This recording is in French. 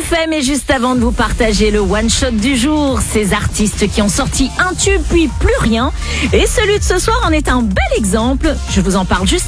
fait, mais juste avant de vous partager le one-shot du jour, ces artistes qui ont sorti un tube puis plus rien. Et celui de ce soir en est un bel exemple. Je vous en parle juste